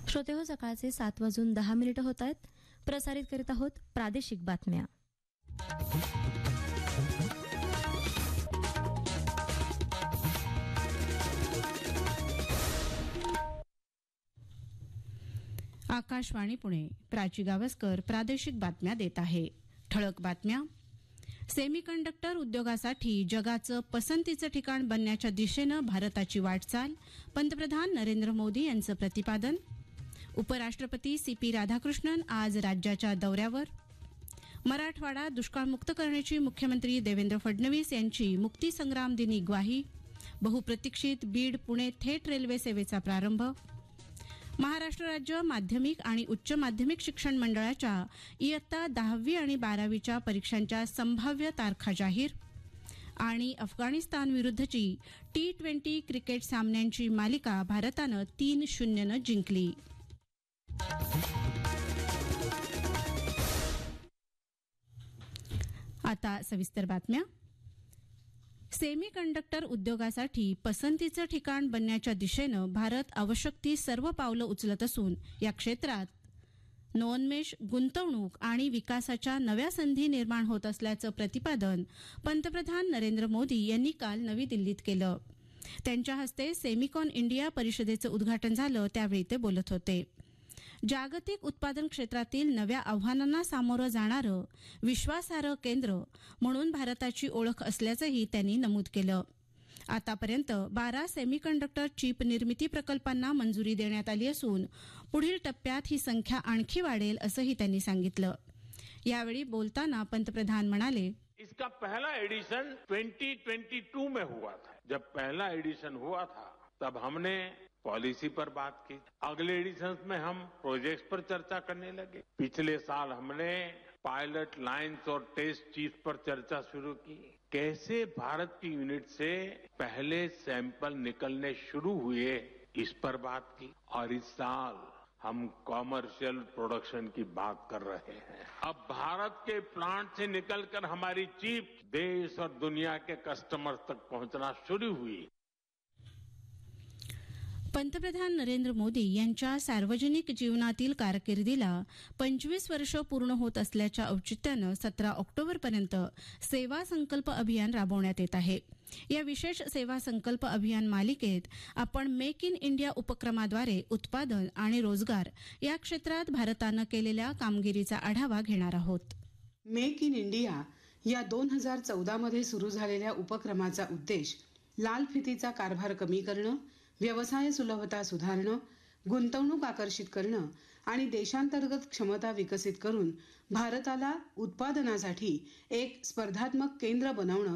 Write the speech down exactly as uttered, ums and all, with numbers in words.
श्रोते हो, सकाळचे सात वाजून दहा मिनिटं होत आहेत. प्रसारित करीत आहोत प्रादेशिक बातम्या. आकाशवाणी पुणे. प्राची गावस्कर प्रादेशिक बातम्या देत आहे. ठळक बातम्या. सेमीकंडक्टर उद्योगासाठी जगाचं पसंतीचं ठिकाण बनण्याच्या दिशेनं भारताची वाटचाल. पंतप्रधान नरेंद्र मोदी यांचं प्रतिपादन. उपराष्ट्रपती सी पी राधाकृष्णन आज राज्याच्या दौऱ्यावर. मराठवाडा दुष्काळमुक्त करण्याची मुख्यमंत्री देवेंद्र फडणवीस यांची मुक्तीसंग्राम दिनी ग्वाही. बहुप्रतीक्षित बीड पुणे थेट रेल्वे सेवेचा प्रारंभ. महाराष्ट्र राज्य माध्यमिक आणि उच्च माध्यमिक शिक्षण मंडळाच्या इयत्ता दहावी आणि बारावीच्या परीक्षांच्या संभाव्य तारखा जाहीर. आणि अफगाणिस्तान विरुद्धची टी ट्वेंटी क्रिकेट सामन्यांची मालिका भारतानं तीन शून्यनं जिंकली. आता सविस्तर बातम्या. सेमीकंडक्टर उद्योगासाठी पसंतीचं ठिकाण बनण्याच्या दिशेनं भारत आवश्यक ती सर्व पावलं उचलत असून या क्षेत्रात नवोन्मेष, गुंतवणूक आणि विकासाच्या नव्या संधी निर्माण होत असल्याचं प्रतिपादन पंतप्रधान नरेंद्र मोदी यांनी काल नवी दिल्लीत केलं. त्यांच्या हस्ते सेमिकॉन इंडिया परिषदेचं उद्घाटन झालं, त्यावेळी ते बोलत होते. जागतिक उत्पादन क्षेत्रातील नव्या आव्हानांना सामोरं जाणारं विश्वासार्ह केंद्र म्हणून भारताची ओळख असल्याचंही त्यांनी नमूद केलं. आतापर्यंत बारा सेमीकंडक्टर चिप निर्मिती प्रकल्पांना मंजुरी देण्यात आली असून पुढील टप्प्यात ही संख्या आणखी वाढेल असंही त्यांनी सांगितलं. यावेळी बोलताना पंतप्रधान म्हणाले, इसका पहला एडिशन ट्वेंटी ट्वेंटी टू में हुआ था. जब पहला एडिशन हुआ था तब हमने पॉलिसी पर बात की. अगले एडिशन में हम प्रोजेक्ट्स पर चर्चा करने लगे. पिछले साल हमने पायलट लाइन्स और टेस्ट चीफ पर चर्चा शुरू की. कैसे भारत की यूनिट से पहले सैंपल निकलने शुरू हुए, इस पर बात की. और इस साल हम कॉमर्शियल प्रोडक्शन की बात कर रहे हैं. अब भारत के प्लांट से निकलकर हमारी चीप देश और दुनिया के कस्टमर्स तक पहुंचना शुरू हुई. पंतप्रधान नरेंद्र मोदी यांच्या सार्वजनिक जीवनातील कारकिर्दीला पंचवीस वर्ष पूर्ण होत असल्याच्या औचित्यानं सतरा ऑक्टोबरपर्यंत सेवा संकल्प अभियान राबवण्यात येत आहे. या विशेष सेवा संकल्प अभियान मालिकेत आपण मेक इन इंडिया उपक्रमाद्वारे उत्पादन आणि रोजगार या क्षेत्रात भारतानं केलेल्या कामगिरीचा आढावा घेणार आहोत. मेक इन इंडिया या दोन हजार चौदा मध्ये सुरू झालेल्या उपक्रमाचा उद्देश लाल फितीचा कारभार कमी करणं, व्यवसाय सुलभता सुधारणं, गुंतवणूक आकर्षित करणं आणि देशांतर्गत क्षमता विकसित करून भारताला उत्पादनासाठी एक स्पर्धात्मक केंद्र बनवणं